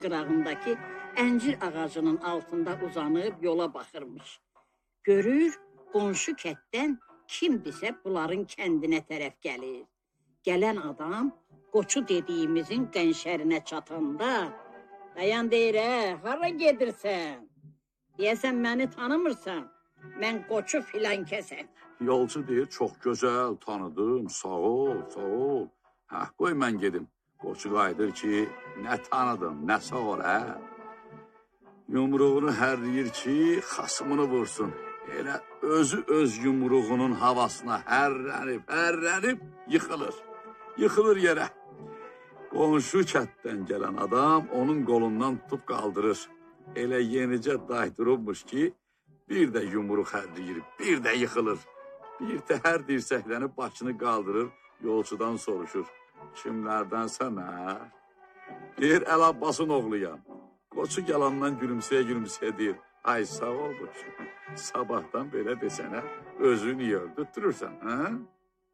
qırağındakı əncir ağacının altında uzanıb yola baxırmış. Görür, qonşu kətdən kimdisə bunların kəndinə tərəf gəlir. Gələn adam Qoçu dediyimizin qənşərinə çatanda, dayan deyir, hara gedirsən? Deyəsən, məni tanımırsan, mən Qoçu filan kəsəm. Yolcu deyir, çox gözəl, tanıdım, sağ ol, sağ ol. Qoy mən gedim. Qoçu qayıdır ki, nə tanıdım, nə sağ ol, Yumruğunu hərləyir ki, xasımını vursun. Elə özü öz yumruğunun havasına hərlənib, yıxılır. Yıxılır yerə. Qonşu kətdən gələn adam onun qolundan tutub qaldırır. Elə yenicə daydırılmış ki, bir də yumruq hərləyir, bir də yıxılır. Bir təhər dirsəklənib başını qaldırır, yolcudan soruşur. Kimlərdənsən, Deyir, Əl Abbasın oğluyam. Qoçu yalandan gülümsəyə deyir. Ay, sağ ol, Qoçu. Sabahdan belə desənə, özünü niyə öldürtürürsən,